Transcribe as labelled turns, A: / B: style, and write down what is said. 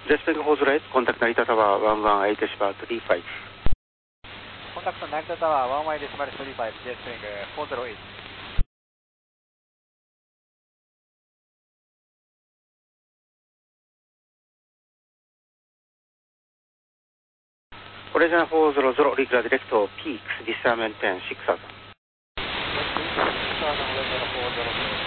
A: Respect for the right, contact Narita Tower 11 decimal 35.
B: Contact Narita Tower 11 decimal 35, J-Swing 408.
A: Original 400, regular direct peaks, discernment 10, 6000.
B: 6000, original 400.